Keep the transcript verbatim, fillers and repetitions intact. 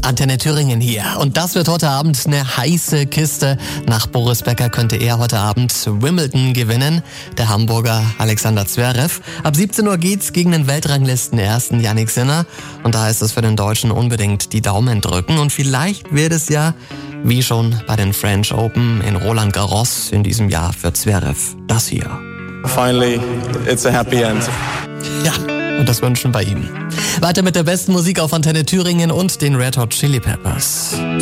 Antenne Thüringen hier. Und das wird heute Abend eine heiße Kiste. Nach Boris Becker könnte er heute Abend Wimbledon gewinnen. Der Hamburger Alexander Zverev. Ab siebzehn Uhr geht's gegen den Weltranglisten-Ersten Jannik Sinner. Und da heißt es für den Deutschen unbedingt die Daumen drücken. Und vielleicht wird es ja, wie schon bei den French Open in Roland Garros in diesem Jahr für Zverev, das hier. Finally, it's a happy end. Ja, und das wünschen wir ihm. Weiter mit der besten Musik auf Antenne Thüringen und den Red Hot Chili Peppers.